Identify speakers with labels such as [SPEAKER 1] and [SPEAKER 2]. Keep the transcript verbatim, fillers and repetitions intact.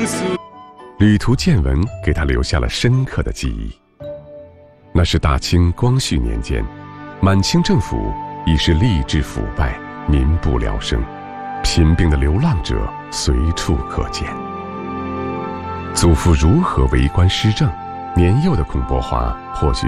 [SPEAKER 1] 诉。
[SPEAKER 2] 旅途见闻给他留下了深刻的记忆。那是大清光绪年间，满清政府已是吏治腐败，民不聊生，贫病的流浪者随处可见。祖父如何为官施政，年幼的孔伯华或许